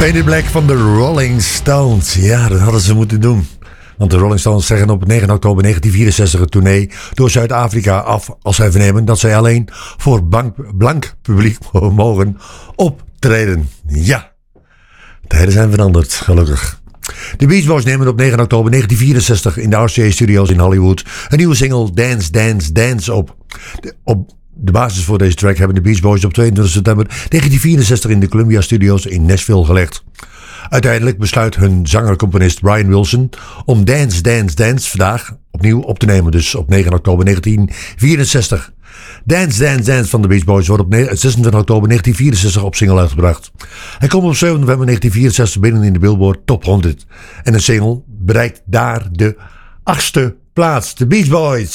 Painted Black van de Rolling Stones. Ja, dat hadden ze moeten doen. Want de Rolling Stones zeggen op 9 oktober 1964 een tournee door Zuid-Afrika af als zij vernemen dat zij alleen voor blank publiek mogen optreden. Ja, tijden zijn veranderd, gelukkig. De Beach Boys nemen op 9 oktober 1964 in de RCA Studios in Hollywood een nieuwe single Dance, Dance, Dance op. De basis voor deze track hebben de Beach Boys op 22 september 1964 in de Columbia Studios in Nashville gelegd. Uiteindelijk besluit hun zanger-componist Brian Wilson om Dance, Dance, Dance vandaag opnieuw op te nemen. Dus op 9 oktober 1964. Dance, Dance, Dance van de Beach Boys wordt op 26 oktober 1964 op single uitgebracht. Hij komt op 7 november 1964 binnen in de Billboard Top 100. En de single bereikt daar de 8e plaats. De Beach Boys.